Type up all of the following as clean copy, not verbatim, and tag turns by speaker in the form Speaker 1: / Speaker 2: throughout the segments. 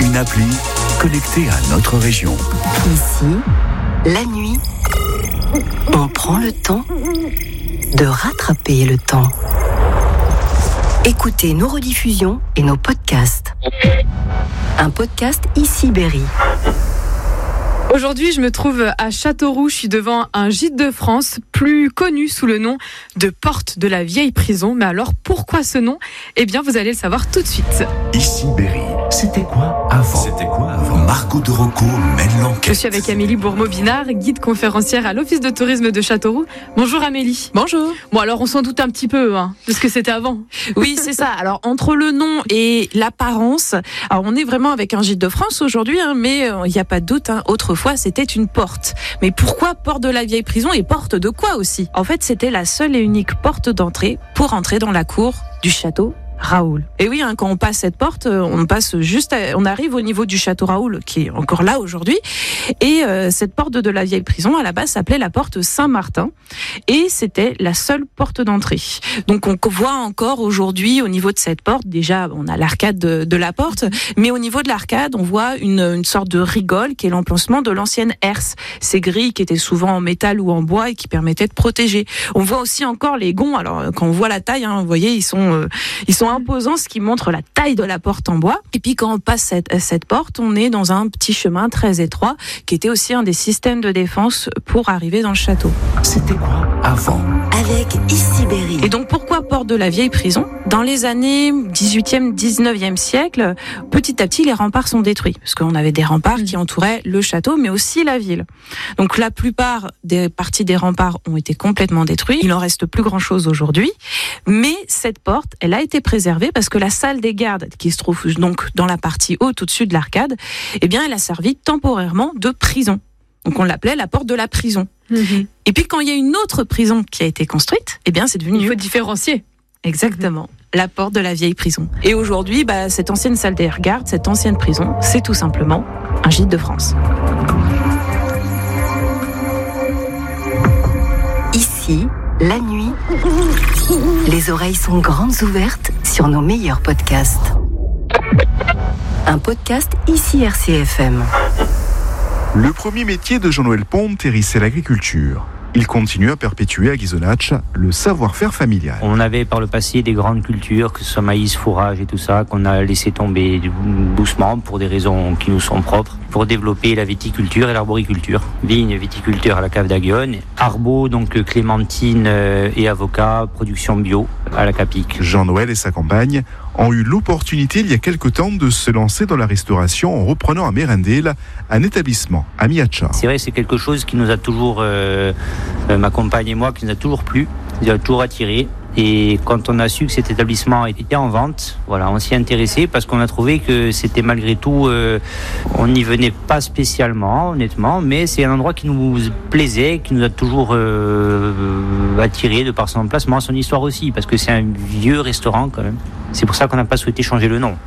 Speaker 1: Une appli connectée à notre région.
Speaker 2: Ici, la nuit, on prend le temps de rattraper le temps. Écoutez nos rediffusions et nos podcasts. Un podcast Ici Berry.
Speaker 3: Aujourd'hui, je me trouve à Châteauroux. Je suis devant un gîte de France, plus connu sous le nom de Porte de la Vieille Prison. Mais alors, pourquoi ce nom ? Eh bien, vous allez le savoir tout de suite.
Speaker 1: Ici Berry. C'était quoi avant Margot de Rocco mène l'enquête.
Speaker 3: Je suis avec Amélie Bourmeau-Binard, guide conférencière à l'Office de tourisme de Châteauroux. Bonjour Amélie.
Speaker 4: Bonjour.
Speaker 3: Bon, alors on s'en doute un petit peu de ce que c'était avant.
Speaker 4: Oui, c'est ça. Alors, entre le nom et l'apparence, alors on est vraiment avec un gîte de France aujourd'hui, mais il n'y a pas de doute, autrefois c'était une porte. Mais pourquoi porte de la vieille prison et porte de quoi aussi ? En fait, c'était la seule et unique porte d'entrée pour entrer dans la cour du château Raoul. Et oui, quand on passe cette porte, on arrive au niveau du château Raoul, qui est encore là aujourd'hui. Et cette porte de la vieille prison, à la base, s'appelait la porte Saint-Martin. Et c'était la seule porte d'entrée. Donc, on voit encore aujourd'hui, au niveau de cette porte, déjà, on a l'arcade de la porte, mais au niveau de l'arcade, on voit une sorte de rigole, qui est l'emplacement de l'ancienne herse. Ces grilles qui étaient souvent en métal ou en bois et qui permettaient de protéger. On voit aussi encore les gonds. Alors, quand on voit la taille, vous voyez, ils sont imposants, ce qui montre la taille de la porte en bois. Et puis quand on passe cette porte, on est dans un petit chemin très étroit, qui était aussi un des systèmes de défense pour arriver dans le château.
Speaker 1: C'était quoi avant ?
Speaker 2: Avec Ici Berry.
Speaker 4: Et donc pourquoi porte de la vieille prison ? Dans les années 18e, 19e siècle, petit à petit, les remparts sont détruits. Parce qu'on avait des remparts qui entouraient le château, mais aussi la ville. Donc la plupart des parties des remparts ont été complètement détruites. Il n'en reste plus grand-chose aujourd'hui. Mais cette porte, elle a été préservée parce que la salle des gardes, qui se trouve donc dans la partie haute, au-dessus de l'arcade, eh bien, elle a servi temporairement de prison. Donc on l'appelait la porte de la prison. Et puis quand il y a une autre prison qui a été construite, eh bien c'est devenu...
Speaker 3: Il faut différencier.
Speaker 4: Exactement. La porte de la vieille prison. Et aujourd'hui, cette ancienne salle des gardes, cette ancienne prison, c'est tout simplement un gîte de France.
Speaker 2: Ici, la nuit, les oreilles sont grandes ouvertes sur nos meilleurs podcasts. Un podcast Ici RCFM.
Speaker 5: Le premier métier de Jean-Noël Ponte-Terry, c'est l'agriculture. Il continue à perpétuer à Ghisonaccia le savoir-faire familial.
Speaker 6: On avait par le passé des grandes cultures, que ce soit maïs, fourrage et tout ça, qu'on a laissé tomber doucement pour des raisons qui nous sont propres, pour développer la viticulture et l'arboriculture. Vigne, viticulteur à la cave d'Aguionne, arbo, donc clémentine et avocat, production bio à la Capique.
Speaker 5: Jean-Noël et sa compagne ont eu l'opportunité il y a quelque temps de se lancer dans la restauration en reprenant à Merendeel un établissement à Miaccia.
Speaker 6: C'est vrai, c'est quelque chose qui nous a toujours, ma compagne et moi, qui nous a toujours plu, qui nous a toujours attiré. Et quand on a su que cet établissement était en vente, on s'y est intéressé parce qu'on a trouvé que c'était malgré tout, on n'y venait pas spécialement, honnêtement, mais c'est un endroit qui nous plaisait, qui nous a toujours attiré de par son emplacement, son histoire aussi, parce que c'est un vieux restaurant quand même. C'est pour ça qu'on n'a pas souhaité changer le nom.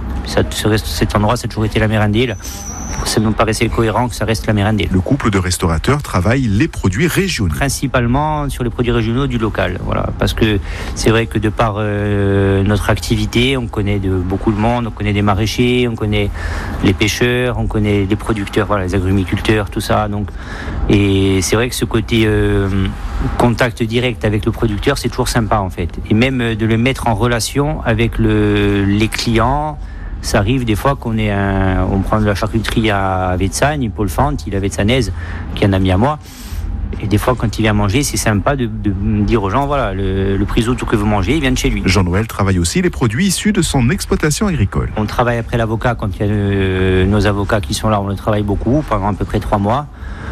Speaker 6: Cet endroit, ça a toujours été la Merendeel. Ça nous paraissait cohérent que ça reste la Merendeel.
Speaker 5: Le couple de restaurateurs travaille les produits régionaux.
Speaker 6: Principalement sur les produits régionaux du local. Parce que c'est vrai que de par notre activité, on connaît beaucoup de monde, on connaît des maraîchers, on connaît les pêcheurs, on connaît les producteurs, les agrumiculteurs, tout ça. Et c'est vrai que ce côté contact direct avec le producteur, c'est toujours sympa en fait. Et même de le mettre en relation avec les clients. Ça arrive des fois on prend de la charcuterie à Vetsagne, Paul Fante, il est vetsanaise, qui est un ami à moi. Et des fois, quand il vient manger, c'est sympa de dire aux gens, le prisotto que vous mangez, il vient de chez lui.
Speaker 5: Jean-Noël travaille aussi les produits issus de son exploitation agricole.
Speaker 6: On travaille après l'avocat, quand il y a nos avocats qui sont là, on le travaille beaucoup, pendant à peu près 3 mois.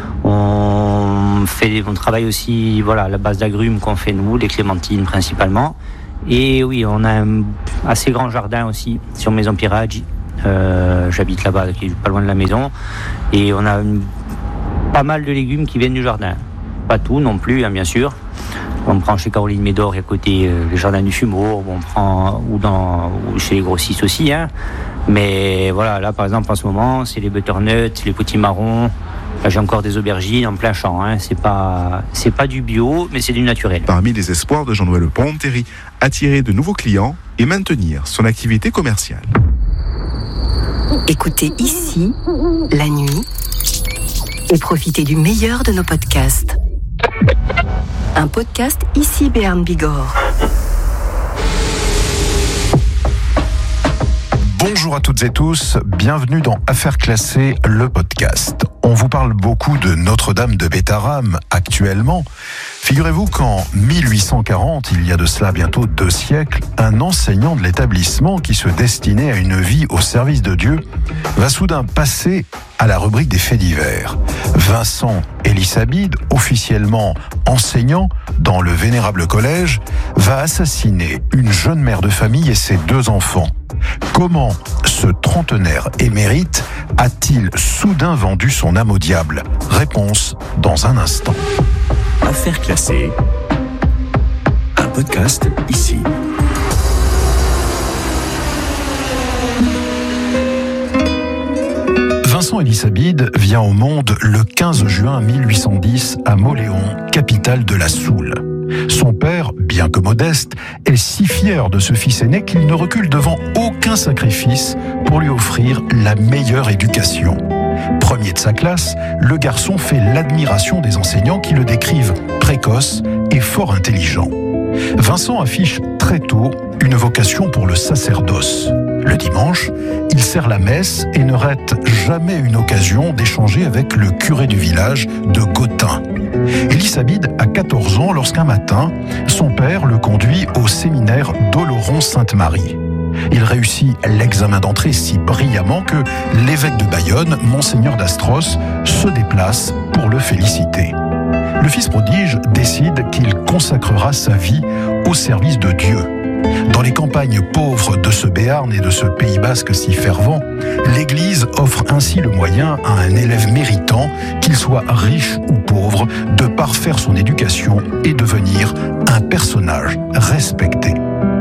Speaker 6: On travaille aussi, la base d'agrumes qu'on fait nous, les clémentines principalement. Et oui, on a un assez grand jardin aussi sur Maison Piraggi. J'habite là-bas, qui est pas loin de la maison. Et on a pas mal de légumes qui viennent du jardin. Pas tout non plus, bien sûr. On prend chez Caroline Médor, à côté le jardin du Fumour. On prend ou chez les grossistes aussi. Mais là par exemple en ce moment, c'est les butternuts, les petits marrons. Là, j'ai encore des aubergines en plein champ. C'est pas du bio, mais c'est du naturel.
Speaker 5: Parmi les espoirs de Jean-Noël Ponte-Terry, attirer de nouveaux clients et maintenir son activité commerciale.
Speaker 2: Écoutez ici, la nuit, et profitez du meilleur de nos podcasts. Un podcast ici Béarn Bigorre.
Speaker 7: Bonjour à toutes et tous, bienvenue dans Affaires classées, le podcast. On vous parle beaucoup de Notre-Dame de Bétharram actuellement. Figurez-vous qu'en 1840, il y a de cela bientôt 2 siècles, un enseignant de l'établissement qui se destinait à une vie au service de Dieu va soudain passer à la rubrique des faits divers. Vincent Elisabide, officiellement enseignant dans le vénérable collège, va assassiner une jeune mère de famille et ses 2 enfants. Comment ce trentenaire émérite a-t-il soudain vendu son âme au diable ? Réponse dans un instant.
Speaker 1: Affaires classées. Un podcast ici.
Speaker 7: Vincent Elisabide vient au monde le 15 juin 1810 à Mauléon, capitale de la Soule. Son père, bien que modeste, est si fier de ce fils aîné qu'il ne recule devant aucun sacrifice pour lui offrir la meilleure éducation. Premier de sa classe, le garçon fait l'admiration des enseignants qui le décrivent précoce et fort intelligent. Vincent affiche très tôt une vocation pour le sacerdoce. Le dimanche, il sert la messe et ne rate jamais une occasion d'échanger avec le curé du village de Gottin. Elisabide a 14 ans lorsqu'un matin, son père le conduit au séminaire d'Oloron-Sainte-Marie. Il réussit l'examen d'entrée si brillamment que l'évêque de Bayonne, Monseigneur d'Astros, se déplace pour le féliciter. Le fils prodige décide qu'il consacrera sa vie au service de Dieu. Dans les campagnes pauvres de ce Béarn et de ce Pays basque si fervent, l'Église offre ainsi le moyen à un élève méritant, qu'il soit riche ou pauvre, de parfaire son éducation et devenir un personnage respecté.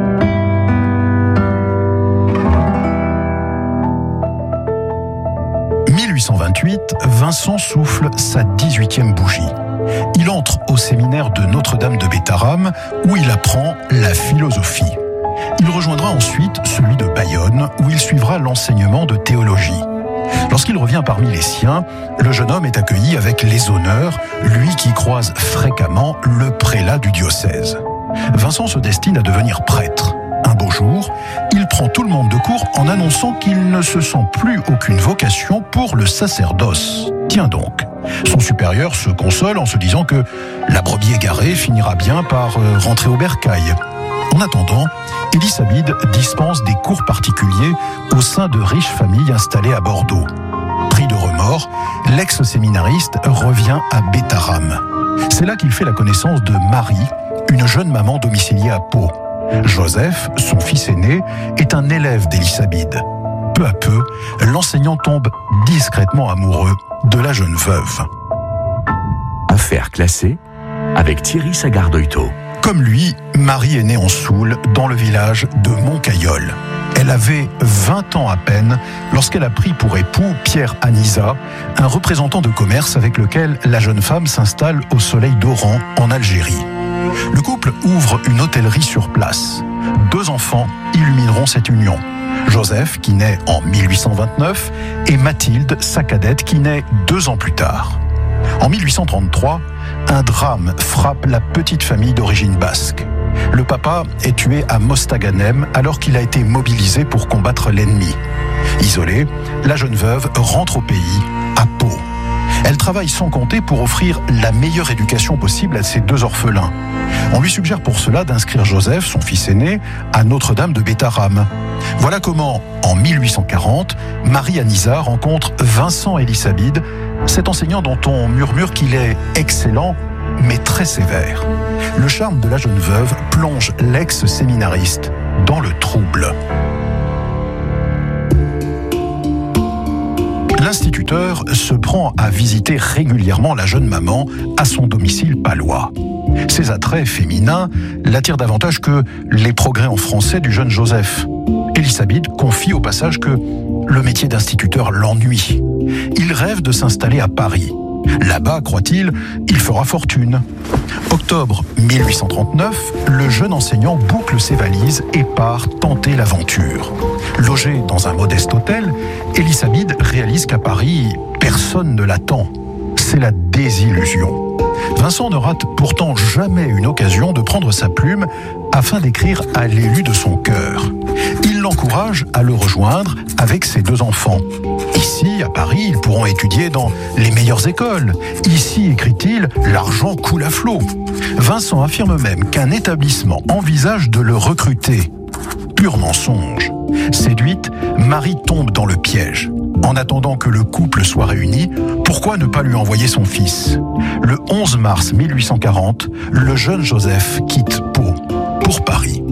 Speaker 7: En 1828, Vincent souffle sa 18e bougie. Il entre au séminaire de Notre-Dame de Bétharram où il apprend la philosophie. Il rejoindra ensuite celui de Bayonne où il suivra l'enseignement de théologie. Lorsqu'il revient parmi les siens, le jeune homme est accueilli avec les honneurs, lui qui croise fréquemment le prélat du diocèse. Vincent se destine à devenir prêtre. Un beau jour, il prend tout le monde de court en annonçant qu'il ne se sent plus aucune vocation pour le sacerdoce. Tiens donc, son supérieur se console en se disant que la brebis égarée finira bien par rentrer au bercail. En attendant, Elisabide dispense des cours particuliers au sein de riches familles installées à Bordeaux. Pris de remords, l'ex-séminariste revient à Bétharram. C'est là qu'il fait la connaissance de Marie, une jeune maman domiciliée à Pau. Joseph, son fils aîné, est un élève d'Elisabide. Peu à peu, l'enseignant tombe discrètement amoureux de la jeune veuve.
Speaker 1: Affaires classées avec Thierry Sagardoito.
Speaker 7: Comme lui, Marie est née en Soule, dans le village de Montcaillol. Elle avait 20 ans à peine lorsqu'elle a pris pour époux Pierre Anisa, un représentant de commerce avec lequel la jeune femme s'installe au soleil d'Oran, en Algérie. Le couple ouvre une hôtellerie sur place. 2 enfants illumineront cette union. Joseph, qui naît en 1829, et Mathilde, sa cadette, qui naît 2 ans plus tard. En 1833, un drame frappe la petite famille d'origine basque. Le papa est tué à Mostaganem alors qu'il a été mobilisé pour combattre l'ennemi. Isolée, la jeune veuve rentre au pays, à Pau. Elle travaille sans compter pour offrir la meilleure éducation possible à ses 2 orphelins. On lui suggère pour cela d'inscrire Joseph, son fils aîné, à Notre-Dame de Bétharram. Voilà comment, en 1840, Marie Anisa rencontre Vincent Elisabide, cet enseignant dont on murmure qu'il est excellent, mais très sévère. Le charme de la jeune veuve plonge l'ex-séminariste dans le trouble. L'instituteur se prend à visiter régulièrement la jeune maman à son domicile palois. Ses attraits féminins l'attirent davantage que les progrès en français du jeune Joseph. Elisabide confie au passage que le métier d'instituteur l'ennuie. Il rêve de s'installer à Paris. Là-bas, croit-il, il fera fortune. Octobre 1839, le jeune enseignant boucle ses valises et part tenter l'aventure. Logé dans un modeste hôtel, Elisabeth réalise qu'à Paris, personne ne l'attend. C'est la désillusion. Vincent ne rate pourtant jamais une occasion de prendre sa plume afin d'écrire à l'élu de son cœur. Il l'encourage à le rejoindre avec ses 2 enfants. Ici, à Paris, ils pourront étudier dans les meilleures écoles. Ici, écrit-il, l'argent coule à flot. Vincent affirme même qu'un établissement envisage de le recruter. Pur mensonge. Séduite, Marie tombe dans le piège. En attendant que le couple soit réuni, pourquoi ne pas lui envoyer son fils ? Le 11 mars 1840, le jeune Joseph quitte Pau pour Paris.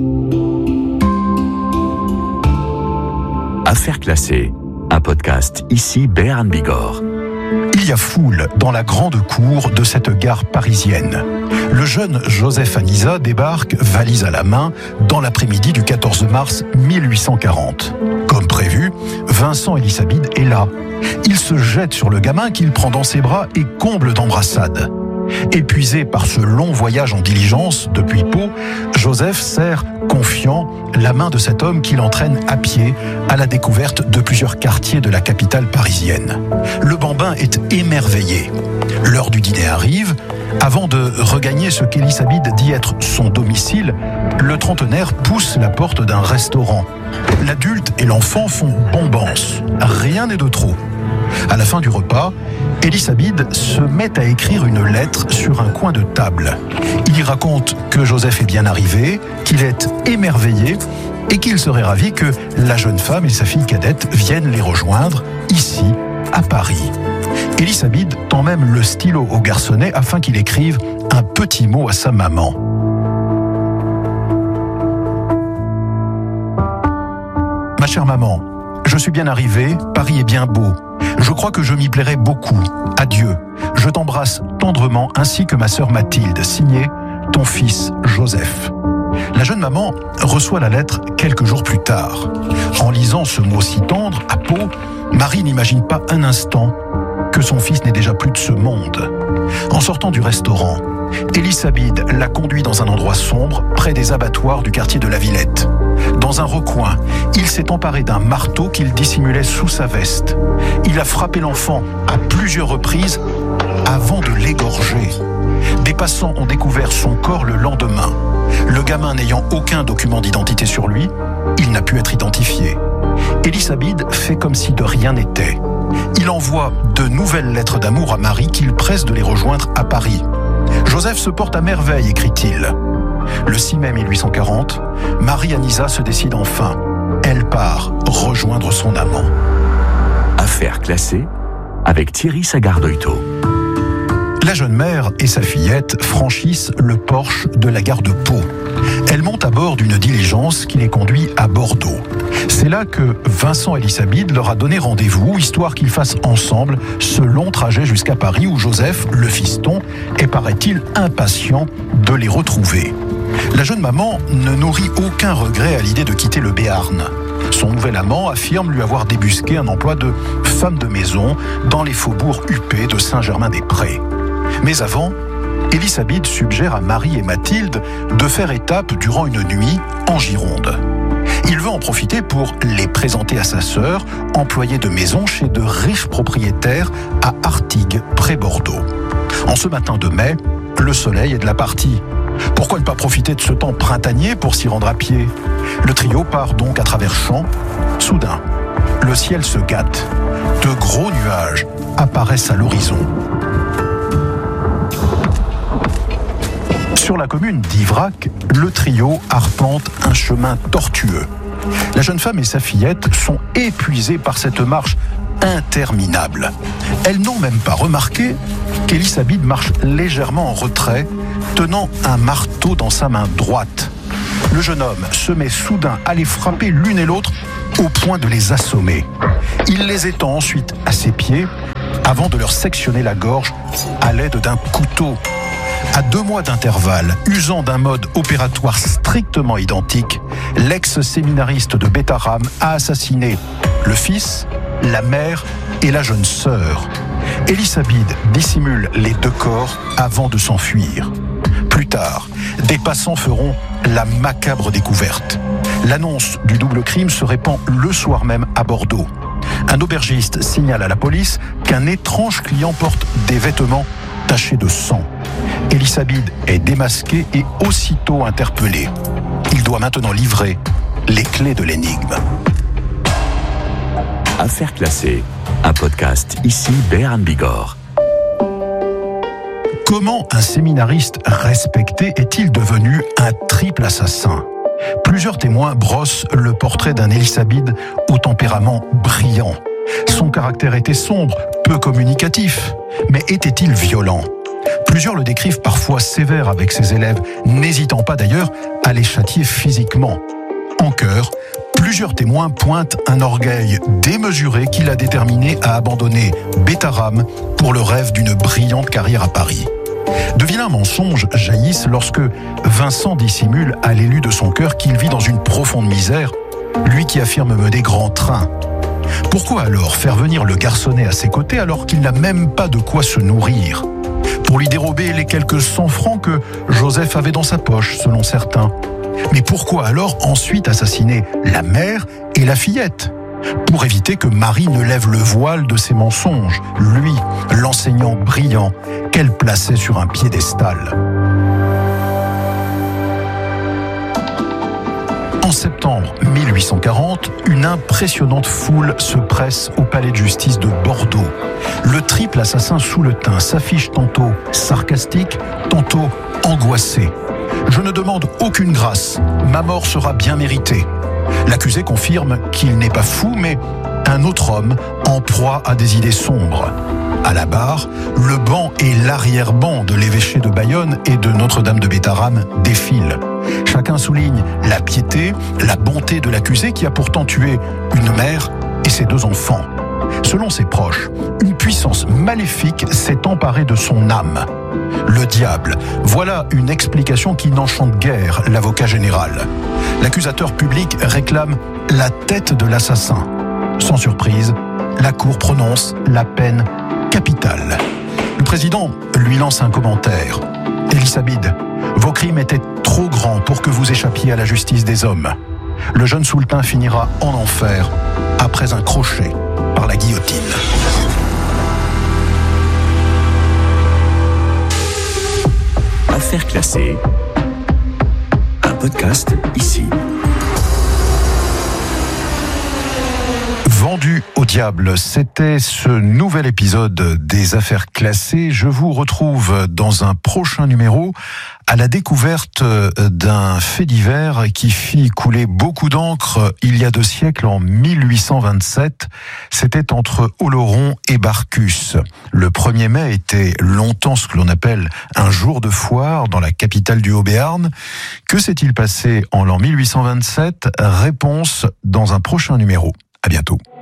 Speaker 1: Affaires classées, un podcast ici Béarn Bigorre.
Speaker 7: Il y a foule dans la grande cour de cette gare parisienne. Le jeune Joseph Anisa débarque, valise à la main, dans l'après-midi du 14 mars 1840. Comme prévu, Vincent Elisabeth est là. Il se jette sur le gamin qu'il prend dans ses bras et comble d'embrassades. Épuisé par ce long voyage en diligence depuis Pau, Joseph serre, confiant, la main de cet homme qui l'entraîne à pied à la découverte de plusieurs quartiers de la capitale parisienne. Le bambin est émerveillé. L'heure du dîner arrive. Avant de regagner ce qu'Elisabeth dit être son domicile, le trentenaire pousse la porte d'un restaurant. L'adulte et l'enfant font bombance. Rien n'est de trop. À la fin du repas, Elisabeth se met à écrire une lettre sur un coin de table. Il y raconte que Joseph est bien arrivé, qu'il est émerveillé et qu'il serait ravi que la jeune femme et sa fille cadette viennent les rejoindre ici, à Paris. Elisabeth tend même le stylo au garçonnet afin qu'il écrive un petit mot à sa maman. Ma chère maman, je suis bien arrivé, Paris est bien beau. Je crois que je m'y plairai beaucoup. Adieu. Je t'embrasse tendrement ainsi que ma sœur Mathilde. Signé ton fils Joseph. La jeune maman reçoit la lettre quelques jours plus tard. En lisant ce mot si tendre, à Pau, Marie n'imagine pas un instant que son fils n'est déjà plus de ce monde. En sortant du restaurant, Elisabeth la conduit dans un endroit sombre, près des abattoirs du quartier de la Villette. Dans un recoin, il s'est emparé d'un marteau qu'il dissimulait sous sa veste. Il a frappé l'enfant à plusieurs reprises avant de l'égorger. Des passants ont découvert son corps le lendemain. Le gamin n'ayant aucun document d'identité sur lui, il n'a pu être identifié. Elisabeth fait comme si de rien n'était. Il envoie de nouvelles lettres d'amour à Marie qu'il presse de les rejoindre à Paris. Joseph se porte à merveille, écrit-il. Le 6 mai 1840, Marie Anisa se décide enfin. Elle part rejoindre son amant.
Speaker 1: Affaires classées avec Thierry Sagardoito.
Speaker 7: La jeune mère et sa fillette franchissent le porche de la gare de Pau. Elles montent à bord d'une diligence qui les conduit à Bordeaux. C'est là que Vincent Elisabeth leur a donné rendez-vous, histoire qu'ils fassent ensemble ce long trajet jusqu'à Paris où Joseph, le fiston, est, paraît-il, impatient de les retrouver. La jeune maman ne nourrit aucun regret à l'idée de quitter le Béarn. Son nouvel amant affirme lui avoir débusqué un emploi de femme de maison dans les faubourgs huppés de Saint-Germain-des-Prés. Mais avant, Elisabeth suggère à Marie et Mathilde de faire étape durant une nuit en Gironde. Il veut en profiter pour les présenter à sa sœur, employée de maison chez de riches propriétaires à Artigues, près Bordeaux. En ce matin de mai, le soleil est de la partie. Pourquoi ne pas profiter de ce temps printanier pour s'y rendre à pied ? Le trio part donc à travers champs. Soudain, le ciel se gâte. De gros nuages apparaissent à l'horizon. Sur la commune d'Ivrac, le trio arpente un chemin tortueux. La jeune femme et sa fillette sont épuisées par cette marche interminable. Elles n'ont même pas remarqué qu'Elisabeth marche légèrement en retrait, tenant un marteau dans sa main droite. Le jeune homme se met soudain à les frapper l'une et l'autre au point de les assommer. Il les étend ensuite à ses pieds avant de leur sectionner la gorge à l'aide d'un couteau. À 2 mois d'intervalle, usant d'un mode opératoire strictement identique, l'ex-séminariste de Bétharram a assassiné le fils, la mère et la jeune sœur. Elisabeth dissimule les 2 corps avant de s'enfuir. Plus tard, des passants feront la macabre découverte. L'annonce du double crime se répand le soir même à Bordeaux. Un aubergiste signale à la police qu'un étrange client porte des vêtements tachés de sang. Elisabeth est démasqué et aussitôt interpellé. Il doit maintenant livrer les clés de l'énigme.
Speaker 1: Affaires classées, un podcast ici Béarn Bigorre.
Speaker 7: Comment un séminariste respecté est-il devenu un triple assassin ? Plusieurs témoins brossent le portrait d'un Elisabeth au tempérament brillant. Son caractère était sombre, peu communicatif, mais était-il violent ? Plusieurs le décrivent parfois sévère avec ses élèves, n'hésitant pas d'ailleurs à les châtier physiquement. En chœur, plusieurs témoins pointent un orgueil démesuré qui l'a déterminé à abandonner Bétharram pour le rêve d'une brillante carrière à Paris. De vilains mensonges jaillissent lorsque Vincent dissimule à l'élu de son cœur qu'il vit dans une profonde misère, lui qui affirme mener grand train. Pourquoi alors faire venir le garçonnet à ses côtés alors qu'il n'a même pas de quoi se nourrir ? Pour lui dérober les quelques 100 francs que Joseph avait dans sa poche, selon certains. Mais pourquoi alors ensuite assassiner la mère et la fillette ? Pour éviter que Marie ne lève le voile de ses mensonges, lui, l'enseignant brillant, qu'elle plaçait sur un piédestal. En septembre 1840, une impressionnante foule se presse au palais de justice de Bordeaux. Le triple assassin sous le teint s'affiche tantôt sarcastique, tantôt angoissé. « Je ne demande aucune grâce, ma mort sera bien méritée ». L'accusé confirme qu'il n'est pas fou, mais un autre homme en proie à des idées sombres. À la barre, le banc et l'arrière-banc de l'évêché de Bayonne et de Notre-Dame de Bétharram défilent. Chacun souligne la piété, la bonté de l'accusé qui a pourtant tué une mère et ses 2 enfants. Selon ses proches, une puissance maléfique s'est emparée de son âme. Le diable, voilà une explication qui n'enchante guère l'avocat général. L'accusateur public réclame la tête de l'assassin. Sans surprise, la cour prononce la peine capitale. Le président lui lance un commentaire. « Elisabeth, vos crimes étaient trop grands pour que vous échappiez à la justice des hommes. Le jeune sultan finira en enfer après un crochet par la guillotine. »
Speaker 1: Affaires classées, un podcast ici.
Speaker 7: Vendu au diable, c'était ce nouvel épisode des Affaires classées. Je vous retrouve dans un prochain numéro à la découverte d'un fait divers qui fit couler beaucoup d'encre il y a 2 siècles, en 1827. C'était entre Oloron et Barcus. Le 1er mai était longtemps ce que l'on appelle un jour de foire dans la capitale du Haut-Béarn. Que s'est-il passé en l'an 1827 ? Réponse dans un prochain numéro. À bientôt.